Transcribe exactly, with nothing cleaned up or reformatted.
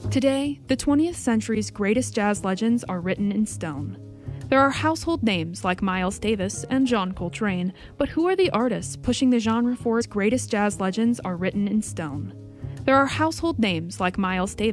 Today, the twentieth century's greatest jazz legends are written in stone. There are household names like Miles Davis and John Coltrane, but who are the artists pushing the genre forward? Greatest jazz legends are written in stone. There are household names like Miles Davis